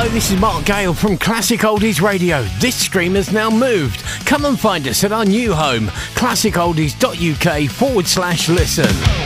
Hello, this is Mark Gale from Classic Oldies Radio. This stream has now moved. Come and find us at our new home, classicoldies.uk/listen.